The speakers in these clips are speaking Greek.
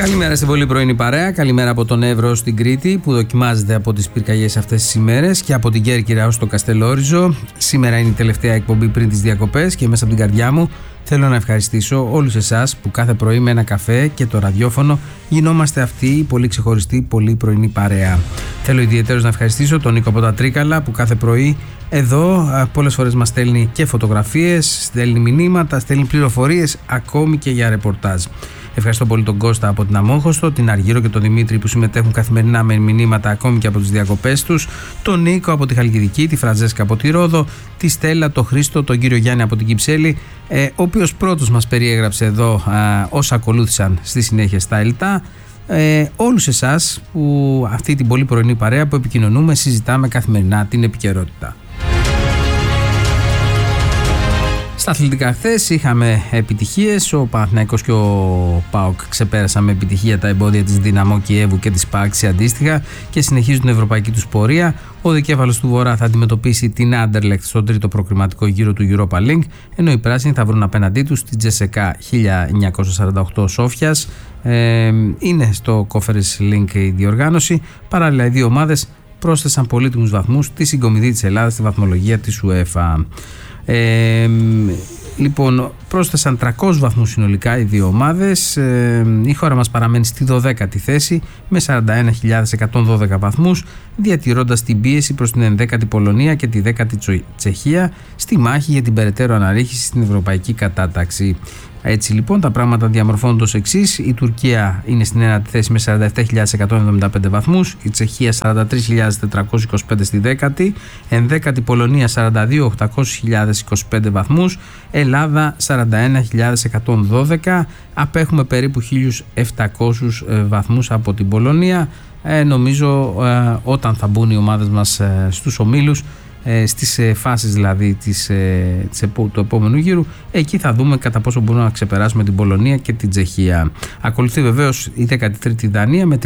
Καλημέρα στην πολύ πρωινή παρέα. Καλημέρα από τον Εύρο στην Κρήτη που δοκιμάζεται από τις πυρκαγιές αυτές τις ημέρες και από την Κέρκυρα ως το Καστελόριζο. Σήμερα είναι η τελευταία εκπομπή πριν τις διακοπές και μέσα από την καρδιά μου θέλω να ευχαριστήσω όλους εσάς που κάθε πρωί με ένα καφέ και το ραδιόφωνο γινόμαστε αυτή η πολύ ξεχωριστή, πολύ πρωινή παρέα. Θέλω ιδιαιτέρως να ευχαριστήσω τον Νίκο από τα Τρίκαλα που κάθε πρωί εδώ πολλές φορές μας στέλνει και φωτογραφίες, στέλνει μηνύματα, στέλνει πληροφορίες, ακόμη και για ρεπορτάζ. Ευχαριστώ πολύ τον Κώστα από την Αμόχωστο, την Αργύρο και τον Δημήτρη που συμμετέχουν καθημερινά με μηνύματα ακόμη και από τις διακοπές τους, τον Νίκο από τη Χαλκιδική, τη Φραντζέσκα από τη Ρόδο, τη Στέλλα, τον Χρήστο, τον κύριο Γιάννη από την Κυψέλη, ο οποίος πρώτος μας περιέγραψε εδώ όσα ακολούθησαν στη συνέχεια στα ΕΛΤΑ. Όλους εσάς που αυτή την πολύ πρωινή παρέα που επικοινωνούμε, συζητάμε καθημερινά την επικαιρότητα. Στα αθλητικά χθες είχαμε επιτυχίες. Ο Παναθηναϊκός και ο ΠΑΟΚ ξεπέρασαν με επιτυχία τα εμπόδια της Δυναμό Κιέβου και της ΠΑΟΚ αντίστοιχα και συνεχίζουν την ευρωπαϊκή τους πορεία. Ο δικέφαλος του Βορρά θα αντιμετωπίσει την Άντερλεχτ στον τρίτο προκριματικό γύρο του Europa League, ενώ οι πράσινοι θα βρουν απέναντί τους την Τζεσεκά 1948 Σόφιας. Είναι στο Conference Link η διοργάνωση. Παράλληλα, οι δύο ομάδες πρόσθεσαν πολύτιμους βαθμούς στη συγκομιδή της Ελλάδας στη βαθμολογία της UEFA. Λοιπόν, πρόσθεσαν 300 βαθμούς συνολικά οι δύο ομάδες. Η χώρα μας παραμένει στη 12η θέση με 41.112 βαθμούς, διατηρώντας την πίεση προς την 11η Πολωνία και τη 10η Τσεχία στη μάχη για την περαιτέρω αναρρίχηση στην ευρωπαϊκή κατάταξη. Έτσι λοιπόν τα πράγματα διαμορφώνονται ως εξής: η Τουρκία είναι στην 9η θέση με 47.175 βαθμούς, η Τσεχία 43.425 στη 10η, 11η Πολωνία 42.825 βαθμούς, Ελλάδα 41.112, απέχουμε περίπου 1.700 βαθμούς από την Πολωνία. Νομίζω όταν θα μπουν οι ομάδες μας στους ομίλους, στις φάσεις δηλαδή του επόμενου γύρου, εκεί θα δούμε κατά πόσο μπορούμε να ξεπεράσουμε την Πολωνία και την Τσεχία. Ακολουθεί βεβαίως η 13η Δανία με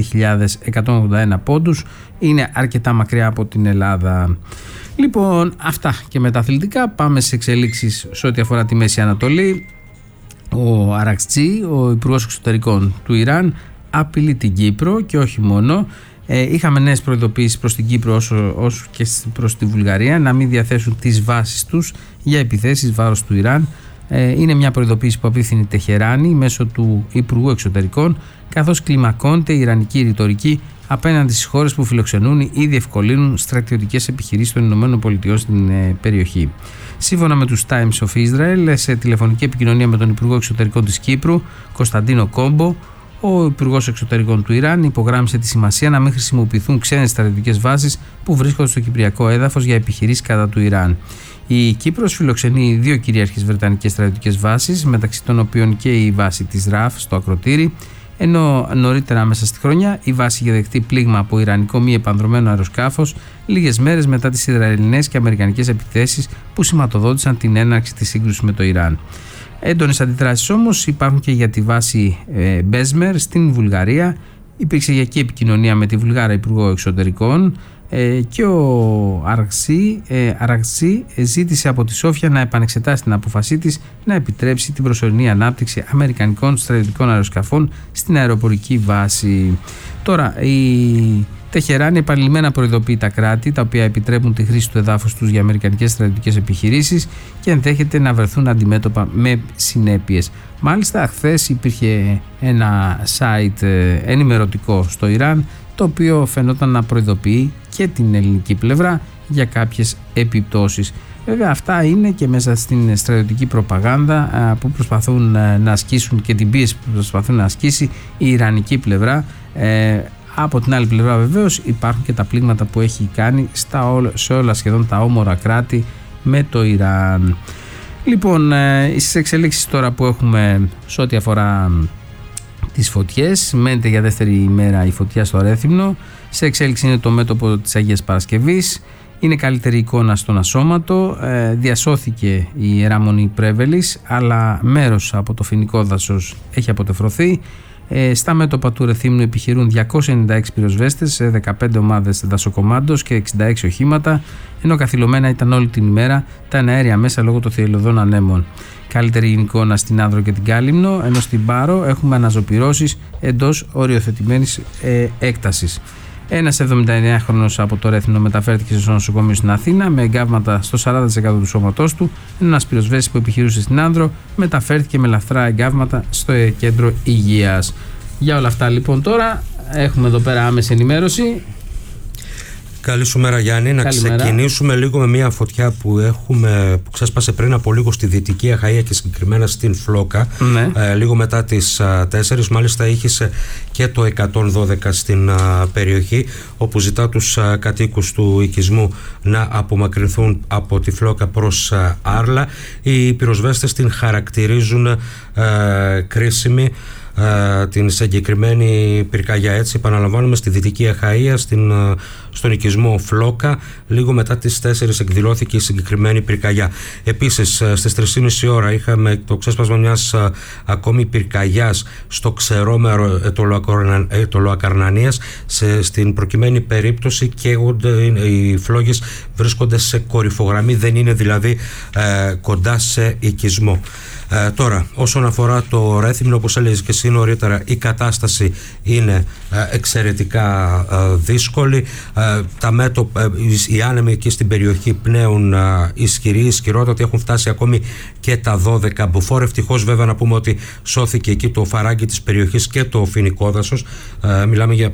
35.181 πόντους, είναι αρκετά μακριά από την Ελλάδα. Λοιπόν, αυτά και με τα αθλητικά. Πάμε σε εξελίξεις σε ό,τι αφορά τη Μέση Ανατολή. Ο Αραξτζή, ο Υπουργός Εξωτερικών του Ιράν, απειλεί την Κύπρο και όχι μόνο. Είχαμε νέες προειδοποιήσεις προς την Κύπρο όσο και προς τη Βουλγαρία να μην διαθέσουν τις βάσεις τους για επιθέσεις βάρος του Ιράν. Είναι μια προειδοποίηση που απίθυνε η Τεχεράνη μέσω του Υπουργού Εξωτερικών, καθώς κλιμακώνεται η ιρανική ρητορική απέναντι στις χώρες που φιλοξενούν ή διευκολύνουν στρατιωτικές επιχειρήσεις των ΗΠΑ στην περιοχή. Σύμφωνα με τους Times of Israel, σε τηλεφωνική επικοινωνία με τον Υπουργό Εξωτερικών της Κύπρου, Κωνσταντίνο Κόμπο, ο Υπουργός Εξωτερικών του Ιράν υπογράμμισε τη σημασία να μην χρησιμοποιηθούν ξένες στρατιωτικές βάσεις που βρίσκονται στο κυπριακό έδαφος για επιχειρήσεις κατά του Ιράν. Η Κύπρος φιλοξενεί δύο κυρίαρχες βρετανικές στρατιωτικές βάσεις, μεταξύ των οποίων και η βάση της ΡΑΦ στο Ακροτήρι, ενώ νωρίτερα μέσα στη χρονιά η βάση είχε δεχτεί πλήγμα από ιρανικό μη επανδρωμένο αεροσκάφος λίγες μέρες μετά τις Ισραηλινές και Αμερικανικές επιθέσεις που σηματοδότησαν την έναρξη της σύγκρουσης με το Ιράν. Έντονες αντιδράσεις όμως υπάρχουν και για τη βάση Μπέσμερ στην Βουλγαρία. Υπήρξε για εκεί επικοινωνία με τη Βουλγάρα Υπουργό Εξωτερικών και ο Αραξή ζήτησε από τη Σόφια να επανεξετάσει την απόφασή της να επιτρέψει την προσωρινή ανάπτυξη αμερικανικών στρατιωτικών αεροσκαφών στην αεροπορική βάση. Τώρα η Τεχεράνη επανειλημμένα προειδοποιεί τα κράτη τα οποία επιτρέπουν τη χρήση του εδάφους τους για αμερικανικές στρατιωτικές επιχειρήσεις και ενδέχεται να βρεθούν αντιμέτωπα με συνέπειες. Μάλιστα, χθες υπήρχε ένα site ενημερωτικό στο Ιράν το οποίο φαινόταν να προειδοποιεί και την ελληνική πλευρά για κάποιες επιπτώσεις. Βέβαια, αυτά είναι και μέσα στην στρατιωτική προπαγάνδα που προσπαθούν να ασκήσουν και την πίεση που προσπαθούν να ασκήσει η ιρανική πλευρά. Από την άλλη πλευρά βεβαίως υπάρχουν και τα πλήγματα που έχει κάνει σε όλα σχεδόν τα όμορα κράτη με το Ιράν. Λοιπόν, στις εξελίξεις τώρα που έχουμε σε ό,τι αφορά τις φωτιές, μένεται για δεύτερη ημέρα η φωτιά στο Ρέθυμνο. Σε εξέλιξη είναι το μέτωπο της Αγίας Παρασκευής. Είναι καλύτερη εικόνα στον ασώματο. Διασώθηκε η Ιερά Μονή Πρέβελης, αλλά μέρος από το φοινικό δάσος έχει αποτεφρωθεί. Στα μέτωπα του Ρεθύμνου επιχειρούν 296 πυροσβέστες σε 15 ομάδες δασοκομάντος και 66 οχήματα, ενώ καθυλωμένα ήταν όλη την ημέρα τα εναέρια μέσα λόγω των θηελωδών ανέμων. Καλύτερη εικόνα στην Άνδρο και την Κάλυμνο, ενώ στην Πάρο έχουμε αναζωπυρώσεις εντός οριοθετημένης έκτασης. Ένας 79χρονος από το Ρέθυμνο μεταφέρθηκε στο νοσοκομείο στην Αθήνα με εγκάβματα στο 40% του σώματός του. Ένας πυροσβέστης που επιχειρούσε στην Άνδρο μεταφέρθηκε με ελαφρά εγκάβματα στο κέντρο υγείας. Για όλα αυτά λοιπόν τώρα έχουμε εδώ πέρα άμεση ενημέρωση. Καλή σου μέρα, Γιάννη. Να ξεκινήσουμε λίγο με μια φωτιά που που ξέσπασε πριν από λίγο στη Δυτική Αχαΐα και συγκεκριμένα στην Φλόκα. Ναι. Λίγο μετά τις 4. Μάλιστα είχε και το 112 στην περιοχή, όπου ζητά τους κατοίκους του οικισμού να απομακρυνθούν από τη Φλόκα προς Άρλα. Οι πυροσβέστες την χαρακτηρίζουν κρίσιμη, την συγκεκριμένη πυρκαγιά. Έτσι, επαναλαμβάνουμε, στη Δυτική Αχαΐα, στον οικισμό Φλόκα. Λίγο μετά τις 4 εκδηλώθηκε η συγκεκριμένη πυρκαγιά. Επίσης, στις 3.30 ώρα είχαμε το ξέσπασμα μιας ακόμη πυρκαγιάς στο ξερόμερο Ετωλοακαρνανίας. Στην προκειμένη περίπτωση οι φλόγες βρίσκονται σε κορυφογραμμή, δεν είναι δηλαδή κοντά σε οικισμό. Τώρα, όσον αφορά το Ρέθυμνο, όπως έλεγες και εσύ νωρίτερα, η κατάσταση είναι εξαιρετικά δύσκολη. Οι άνεμοι εκεί στην περιοχή πνέουν ισχυρότατοι, έχουν φτάσει ακόμη και τα 12 μποφόρ. Ευτυχώς βέβαια να πούμε ότι σώθηκε εκεί το φαράγγι της περιοχής και το φοινικό δάσος. Μιλάμε για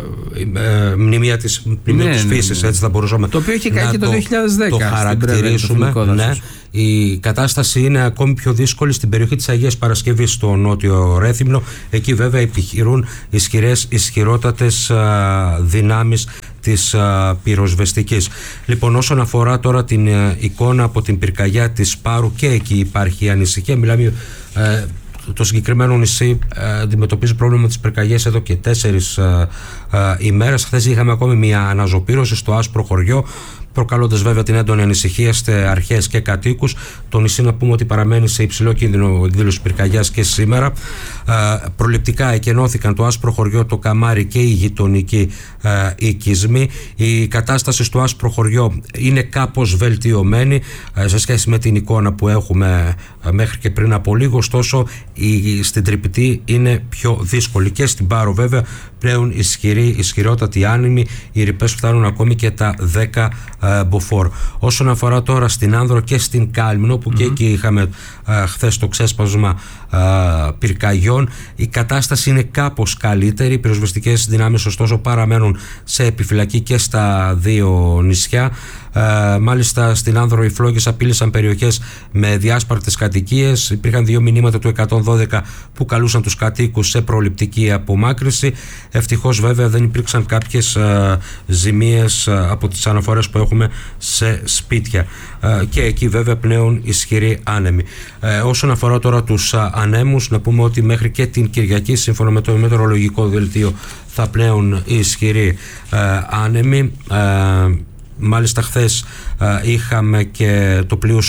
μνημεία της φύσης, έτσι θα μπορούσαμε το οποίο είχε κάνει και το 2010 το χαρακτηρίσουμε. Ναι. Η κατάσταση είναι ακόμη πιο δύσκολη στην περιοχή της Αγίας Παρασκευής, στο νότιο Ρέθυμνο. Εκεί βέβαια επιχειρούν ισχυρότατες δυνάμεις της πυροσβεστικής. Λοιπόν, όσον αφορά τώρα την εικόνα από την πυρκαγιά της Πάρου, και εκεί υπάρχει ανησυχία. Μιλάμε το συγκεκριμένο νησί αντιμετωπίζει πρόβλημα με τις πυρκαγιές εδώ και 4 ημέρες. Χθες είχαμε ακόμη μια αναζωπήρωση στο άσπρο χωριό, προκαλώντας βέβαια την έντονη ανησυχία σε αρχές και κατοίκους. Το νησί, να πούμε ότι παραμένει σε υψηλό κίνδυνο εκδήλωση πυρκαγιάς και σήμερα. Προληπτικά εκενώθηκαν το άσπρο χωριό, το Καμάρι και οι γειτονικοί οικισμοί. Η κατάσταση στο άσπρο χωριό είναι κάπως βελτιωμένη σε σχέση με την εικόνα που έχουμε μέχρι και πριν από λίγο. Ωστόσο, στην Τρυπητή είναι πιο δύσκολη, και στην Πάρο βέβαια πλέον ισχυρότατοι άνεμοι. Οι ρηπές φτάνουν ακόμη και τα 10 μποφόρ. Όσον αφορά τώρα στην Άνδρο και στην Κάλυμνο, που και εκεί είχαμε χθες το ξέσπασμα πυρκαγιών, η κατάσταση είναι κάπως καλύτερη. Οι πυροσβεστικές δυνάμεις ωστόσο παραμένουν σε επιφυλακή και στα δύο νησιά. Μάλιστα στην Άνδρο οι φλόγες απείλησαν περιοχές με διάσπαρτες κατοικίες. Υπήρχαν 2 μηνύματα του 112 που καλούσαν τους κατοίκους σε προληπτική απομάκρυνση. Ευτυχώς βέβαια δεν υπήρξαν κάποιες ζημίες από τις αναφορές που έχουμε σε σπίτια, και εκεί βέβαια πλέον ισχυροί άνεμοι. Όσον αφορά τώρα τους ανέμους, να πούμε ότι μέχρι και την Κυριακή, σύμφωνα με το μετεωρολογικό δελτίο, θα πλέον ισχυροί άνεμοι. Μάλιστα χθες είχαμε και το πλοίο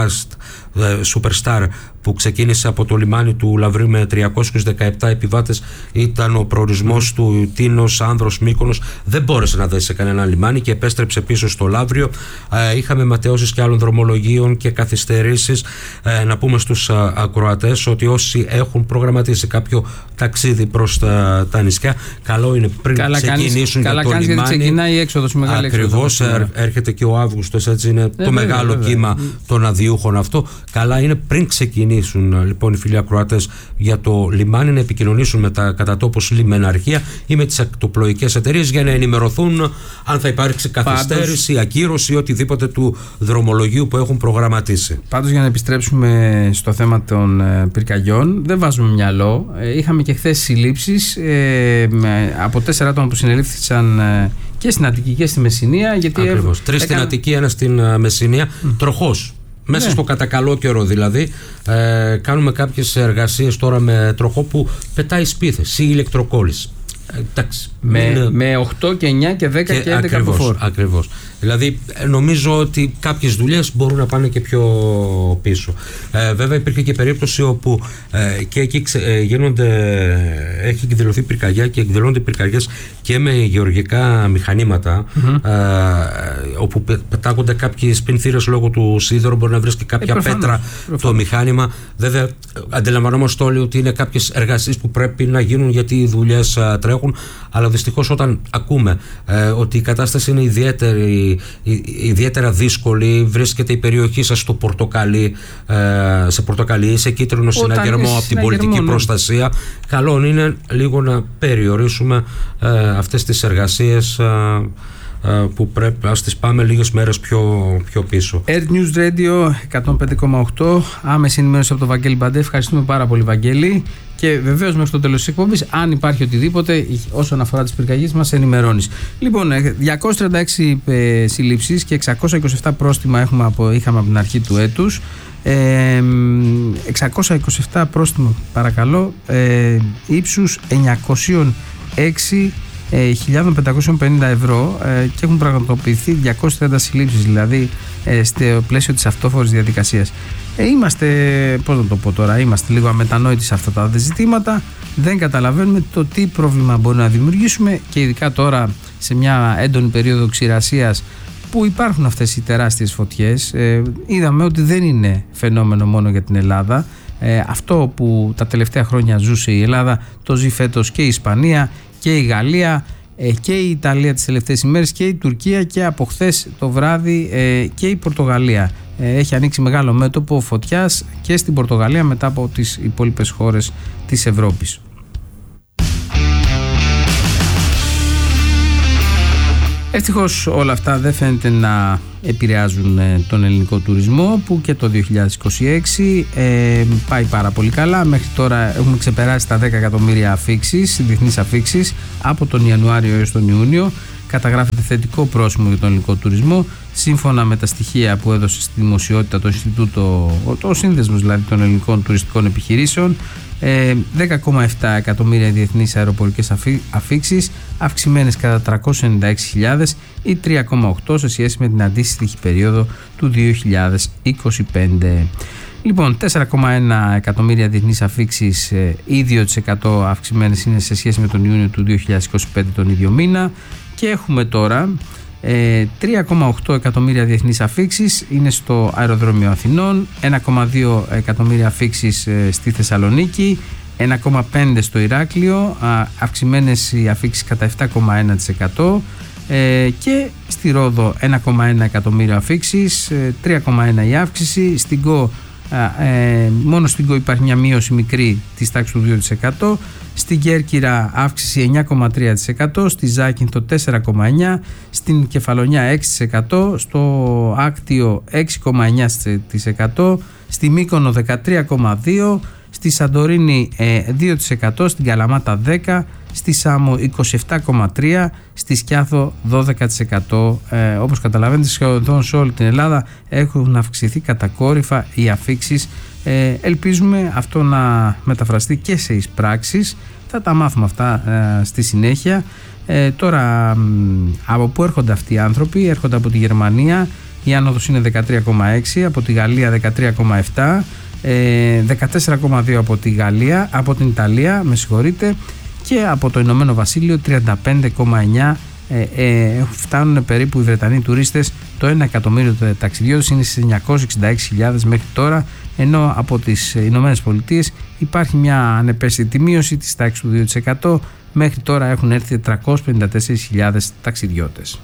Superstar που ξεκίνησε από το λιμάνι του Λαυρίου με 317 επιβάτες. Ήταν ο προορισμός του Τίνος, Άνδρος, Μύκονος. Δεν μπόρεσε να δέσει σε κανένα λιμάνι και επέστρεψε πίσω στο Λαύριο. Είχαμε ματαιώσεις και άλλων δρομολογίων και καθυστερήσεις. Να πούμε στους ακροατές ότι όσοι έχουν προγραμματίσει κάποιο ταξίδι προς τα νησιά, καλό είναι πριν ξεκινήσουν για το λιμάνι. Γιατί ξεκινάει η έξοδος, μεγάλη ακριβώς, έρχεται και ο Αύγουστος, έτσι είναι το μεγάλο κύμα των αδειούχων αυτό. Καλά είναι πριν ξεκινήσουν λοιπόν οι φίλοι ακροατές για το λιμάνι να επικοινωνήσουν με τα κατατόπους λιμεναρχεία ή με τις ακτοπλοϊκές εταιρείες για να ενημερωθούν αν θα υπάρξει καθυστέρηση, ακύρωση ή οτιδήποτε του δρομολογίου που έχουν προγραμματίσει. Πάντως, για να επιστρέψουμε στο θέμα των πυρκαγιών, δεν βάζουμε μυαλό. Είχαμε και χθες συλλήψεις από 4 άτομα που συνελήφθησαν και στην Αττική και στη Μεσσηνία. Ακριβώς. 3 στην Αττική, 1 στην Μεσσηνία. Τροχός. Μέσα στο κατακαλό καιρό δηλαδή. Κάνουμε κάποιες εργασίες τώρα με τροχό που πετάει σπίθες ή ηλεκτροκόλληση. Εντάξει. Με 8 και 9 και 10 και 11 από φόρ. Ακριβώς. Δηλαδή έχει ότι κάποιες δουλειές μπορούν να πάνε και πιο πίσω. Βέβαια υπήρχε και περίπτωση όπου και εκεί έχει εκδηλωθεί πυρκαγιά και εκδηλώνονται πυρκαγιές και με γεωργικά μηχανήματα, όπου πετάγονται κάποιες πινθύρες λόγω του σίδερου, μπορεί να βρεις και κάποια πέτρα το μηχάνημα. Βέβαια αντιλαμβανόμαστε όλοι ότι είναι κάποιες εργασίες που πρέπει να γίνουν γιατί οι δουλειές τρέχουν, αλλά δυστυχώς όταν ακούμε ότι η κατάσταση είναι ιδιαίτερα δύσκολη, βρίσκεται η περιοχή σας στο πορτοκαλί, σε πορτοκαλί, σε κίτρινο συναγερμό από την πολιτική προστασία, καλό είναι λίγο να περιορίσουμε αυτές τις εργασίες που πρέπει να τις πάμε λίγες μέρες πιο πίσω. Air News Radio 105,8, άμεση ενημέρωση από τον Βαγγέλη Μπαντέ. Ευχαριστούμε πάρα πολύ, Βαγγέλη. Και βεβαίως μέχρι το τέλος της εκπομπής, αν υπάρχει οτιδήποτε όσον αφορά τις πυρκαγιές, μας ενημερώνεις. Λοιπόν, 236 συλλήψεις και 627 πρόστιμα είχαμε από την αρχή του έτους. 627 πρόστιμα, παρακαλώ, ύψους 906.550 ευρώ και έχουν πραγματοποιηθεί 230 συλλήψεις, δηλαδή στο πλαίσιο της αυτόφορης διαδικασίας. Είμαστε, πώς να το πω τώρα, είμαστε λίγο αμετανόητοι σε αυτά τα ζητήματα, δεν καταλαβαίνουμε το τι πρόβλημα μπορεί να δημιουργήσουμε και ειδικά τώρα σε μια έντονη περίοδο ξηρασίας που υπάρχουν αυτές οι τεράστιες φωτιές. Είδαμε ότι δεν είναι φαινόμενο μόνο για την Ελλάδα. Αυτό που τα τελευταία χρόνια ζούσε η Ελλάδα το ζει φέτος και η Ισπανία και η Γαλλία και η Ιταλία τις τελευταίες ημέρες και η Τουρκία και από χθες το βράδυ και η Πορτογαλία. Έχει ανοίξει μεγάλο μέτωπο φωτιάς και στην Πορτογαλία μετά από τις υπόλοιπες χώρες της Ευρώπης. Ευτυχώς όλα αυτά δεν φαίνεται να επηρεάζουν τον ελληνικό τουρισμό, που και το 2026 πάει πάρα πολύ καλά. Μέχρι τώρα έχουμε ξεπεράσει τα 10 εκατομμύρια διεθνείς αφίξεις από τον Ιανουάριο έως τον Ιούνιο. Καταγράφεται θετικό πρόσημο για τον ελληνικό τουρισμό, σύμφωνα με τα στοιχεία που έδωσε στη δημοσιότητα το Ινστιτούτο, ο Σύνδεσμος δηλαδή των ελληνικών τουριστικών επιχειρήσεων. 10,7 εκατομμύρια διεθνείς αεροπορικές αφίξεις, αυξημένες κατά 396.000 ή 3,8 σε σχέση με την αντίστοιχη περίοδο του 2025. Λοιπόν, 4,1 εκατομμύρια διεθνείς αφίξεις ή 2% αυξημένες είναι σε σχέση με τον Ιούνιο του 2025 τον ίδιο μήνα, και έχουμε τώρα 3,8 εκατομμύρια διεθνείς αφίξεις είναι στο αεροδρόμιο Αθηνών, 1,2 εκατομμύρια αφίξεις στη Θεσσαλονίκη, 1,5 στο Ηράκλειο, αυξημένες οι αφίξεις κατά 7,1%, και στη Ρόδο 1,1 εκατομμύριο αφίξεις, 3,1 η αύξηση. Στην ΚΟ, μόνο στην ΚΟ υπάρχει μια μείωση μικρή της τάξης του 2%. Στην Κέρκυρα αύξηση 9,3%, στη Ζάκυνθο 4,9%, στην Κεφαλονιά 6%, στο Άκτιο 6,9%, στη Μύκονο 13,2%, στη Σαντορίνη 2%, στην Καλαμάτα 10%, στη Σάμο 27,3%, στη Σκιάθο 12%. Όπως καταλαβαίνετε, σχεδόν σε όλη την Ελλάδα έχουν αυξηθεί κατακόρυφα οι αφίξεις. Ελπίζουμε αυτό να μεταφραστεί και σε εισπράξεις. Θα τα μάθουμε αυτά στη συνέχεια. Τώρα από πού έρχονται αυτοί οι άνθρωποι? Έρχονται από τη Γερμανία, η άνοδος είναι 13,6%, από τη Γαλλία 13,7%, 14,2% από τη Γαλλία, από την Ιταλία, με συγχωρείτε, και από το Ηνωμένο Βασίλειο 35,9%. Φτάνουν περίπου οι Βρετανοί τουρίστες, το 1 εκατομμύριο ταξιδιώτες είναι στις 966.000 μέχρι τώρα, ενώ από τις Ηνωμένες Πολιτείες υπάρχει μια ανεπαίσθητη μείωση της τάξης του 2%. Μέχρι τώρα έχουν έρθει 354.000 ταξιδιώτες.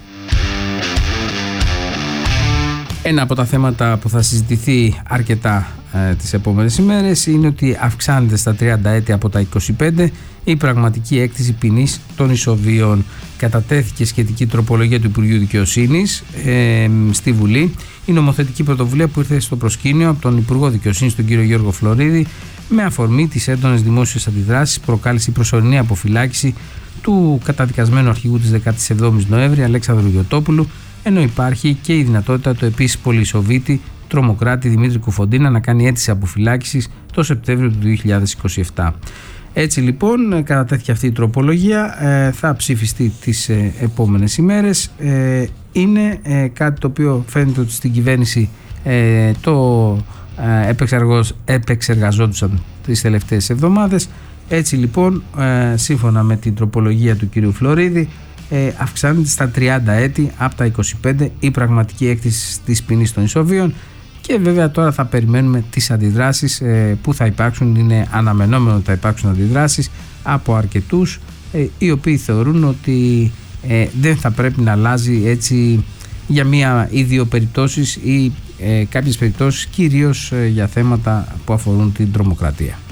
Ένα από τα θέματα που θα συζητηθεί αρκετά τις επόμενες ημέρες είναι ότι αυξάνεται στα 30 έτη από τα 25 η πραγματική έκτηση ποινής των ισοβίων. Κατατέθηκε σχετική τροπολογία του Υπουργείου Δικαιοσύνης στη Βουλή. Η νομοθετική πρωτοβουλία που ήρθε στο προσκήνιο από τον Υπουργό Δικαιοσύνης, τον κύριο Γιώργο Φλωρίδη, με αφορμή τις έντονες δημόσιες αντιδράσεις, προκάλεσε η προσωρινή αποφυλάκηση του καταδικασμένου αρχηγού της 17ης Νοέμβρη Αλέξανδρου Γιωτόπουλου, ενώ υπάρχει και η δυνατότητα του επίσης πολυισοβίτη τρομοκράτη Δημήτρη Κουφοντίνα να κάνει αίτηση αποφυλάκησης το Σεπτέμβριο του 2027. Έτσι λοιπόν κατατέθηκε αυτή η τροπολογία, θα ψηφιστεί τις επόμενες ημέρες. Είναι κάτι το οποίο φαίνεται ότι στην κυβέρνηση το επεξεργαζόντουσαν τις τελευταίες εβδομάδες. Έτσι λοιπόν, σύμφωνα με την τροπολογία του κυρίου Φλωρίδη, αυξάνεται στα 30 έτη από τα 25 η πραγματική έκτηση της ποινής των ισοβίων, και βέβαια τώρα θα περιμένουμε τις αντιδράσεις που θα υπάρξουν. Είναι αναμενόμενο ότι θα υπάρξουν αντιδράσεις από αρκετούς οι οποίοι θεωρούν ότι δεν θα πρέπει να αλλάζει έτσι για μία ή δύο περιπτώσεις ή κάποιες περιπτώσεις, κυρίως για θέματα που αφορούν την τρομοκρατία.